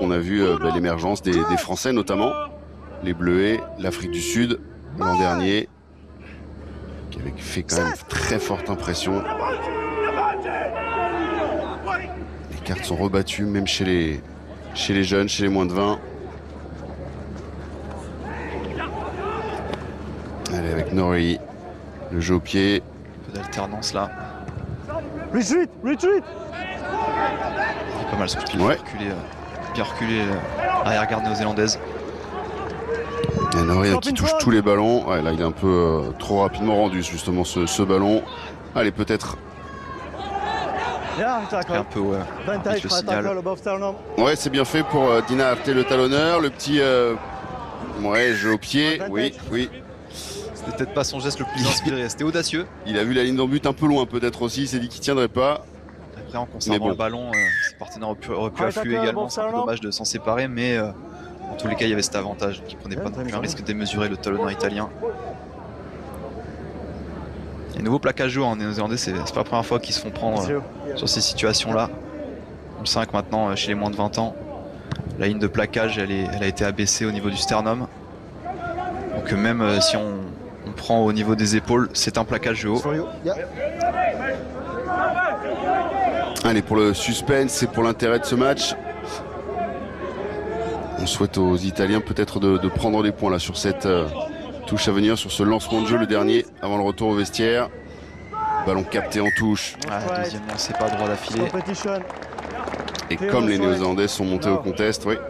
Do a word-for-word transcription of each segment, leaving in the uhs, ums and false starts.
on a vu euh, bah, l'émergence des, des Français notamment, les Bleuets, l'Afrique du Sud l'an dernier, qui avait fait quand même très forte impression. Les cartes sont rebattues même chez les, chez les jeunes, chez les moins de vingt. Allez, avec Norrie, le jeu au pied. Un peu d'alternance là. Retreat, retreat. Il est pas mal ce coup de pied, Ouais. reculé, euh, bien reculé, euh, arrière-garde néo-zélandaise. Il y a Norrie qui touche tous les ballons. Ouais, là, il est un peu euh, trop rapidement rendu, justement, ce, ce ballon. Allez, peut-être. Yeah, Et tackle. un peu, ouais, Vantage avec le for a signal. tackle above sternum. Ouais, c'est bien fait pour euh, Dina Arte, le talonneur. Le petit. euh, Ouais, jeu au pied. Oui, oui. C'était peut-être pas son geste le plus inspiré, c'était audacieux. Il a vu la ligne d'en but un peu loin, peut-être aussi. Il s'est dit qu'il tiendrait pas. Après, en conservant bon. le ballon, euh, ses partenaires auraient pu, auraient pu Ouais, affluer tackle, également. bon, C'est un peu Sarno. dommage de s'en séparer, mais euh, en tous les cas, il y avait cet avantage. Donc, il prenait pas non plus un risque démesuré, le talonneur italien. Et nouveau plaquage haut en néo-zélandais, c'est c'est pas la première fois qu'ils se font prendre euh, sur ces situations-là. Le cinq maintenant, euh, chez les moins de vingt ans. La ligne de plaquage, elle, est, elle a été abaissée au niveau du sternum. Donc, euh, même euh, si on, on prend au niveau des épaules, c'est un plaquage haut. For you. Yeah. Allez, pour le suspense et pour l'intérêt de ce match, on souhaite aux Italiens peut-être de, de prendre les points là sur cette euh, touche à venir, sur ce lancement de jeu, le dernier, avant le retour au vestiaire. Ballon capté en touche. Ah, deuxième lancé pas droit d'affilée. Competition. Et comme les Néo-Zélandais sont montés au contest, oui,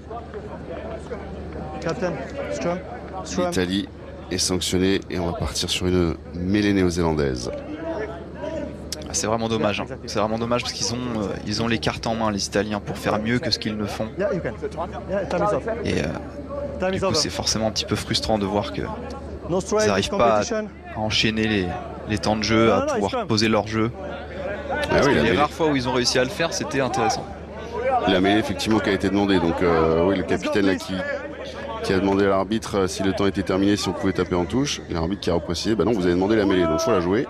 Captain. Strum. Strum. l'Italie est sanctionnée et on va partir sur une mêlée néo-zélandaise. Ah, c'est vraiment dommage. Hein. C'est vraiment dommage parce qu'ils ont, euh, ils ont les cartes en main, les Italiens, pour faire mieux que ce qu'ils ne font. Yeah, you can. Yeah, time is off. Et euh, Time du is coup, over. c'est forcément un petit peu frustrant de voir qu'ils No strike, n'arrivent pas competition. à enchaîner les, les temps de jeu, Non, à non, non, pouvoir ils sont- poser leur jeu. Ah Parce oui, que la les mêlée, rares fois où ils ont réussi à le faire, c'était intéressant. la mêlée, effectivement qui a été demandée. Donc euh, oui, le capitaine là qui, qui a demandé à l'arbitre euh, si le temps était terminé, si on pouvait taper en touche. Et l'arbitre qui a reprécisé, bah non, vous avez demandé la mêlée, donc faut la jouer.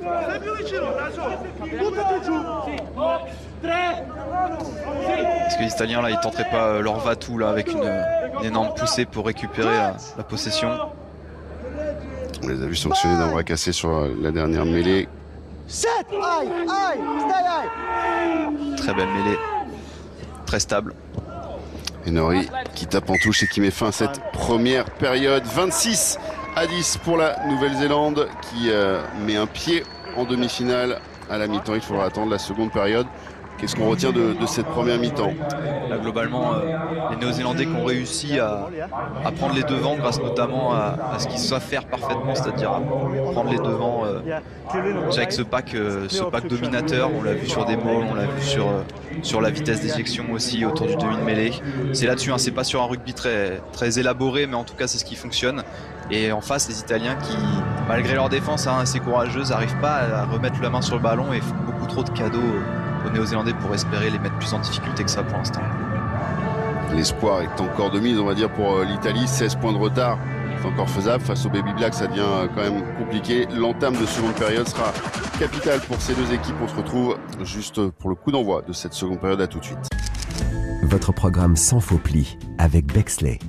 Est-ce que les Italiens là, ils tenteraient pas euh, leur va-tout là avec une, une énorme poussée pour récupérer la, la possession? On les a vus sanctionnés d'un bras cassé sur euh, la dernière mêlée. Set. Aye, aye. Stay aye. Très belle mêlée, très stable. Et Norrie qui tape en touche et qui met fin à cette première période. vingt-six à dix pour la Nouvelle-Zélande qui euh, met un pied en demi-finale à la mi-temps. Il faudra attendre la seconde période. Qu'est-ce qu'on retient de, de cette première mi-temps? Là, globalement, euh, les Néo-Zélandais qui ont réussi à, à prendre les devants grâce notamment à, à ce qu'ils savent faire parfaitement, c'est-à-dire à prendre les devants euh, Yeah. Clearly no déjà avec ce right. pack, euh, ce pack dominateur. On l'a vu sur des balls, on l'a vu sur, euh, sur la vitesse d'éjection aussi autour du demi de mêlée. C'est là-dessus, hein, c'est pas sur un rugby très, très élaboré, mais en tout cas c'est ce qui fonctionne. Et en face, les Italiens qui, malgré leur défense hein, assez courageuse, n'arrivent pas à remettre la main sur le ballon et font beaucoup trop de cadeaux aux Néo-Zélandais pour espérer les mettre plus en difficulté que ça pour l'instant. L'espoir est encore de mise, on va dire, pour euh, l'Italie. seize points de retard, c'est encore faisable. Face au Baby Black, ça devient euh, quand même compliqué. L'entame de seconde période sera capitale pour ces deux équipes. On se retrouve juste pour le coup d'envoi de cette seconde période. À tout de suite. Votre programme sans faux pli avec Bexley.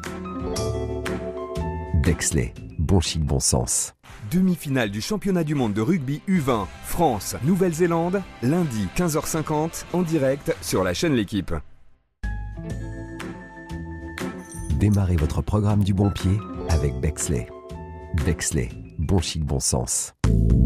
Bexley, bon chic, bon sens. Demi-finale du championnat du monde de rugby U vingt, France, Nouvelle-Zélande, lundi quinze heures cinquante, en direct sur la chaîne L'Équipe. Démarrez votre programme du bon pied avec Bexley. Bexley, bon chic, bon sens.